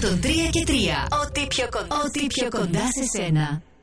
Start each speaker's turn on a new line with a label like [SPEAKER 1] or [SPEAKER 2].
[SPEAKER 1] 103 και 3. Ό,τι πιο κοντά σε σένα.